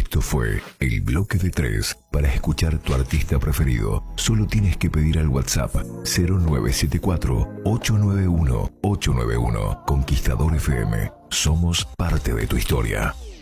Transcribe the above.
Esto fue El Bloque de Tres. Para escuchar tu artista preferido, solo tienes que pedir al WhatsApp 0974-891-891. Conquistador FM. Somos parte de tu historia.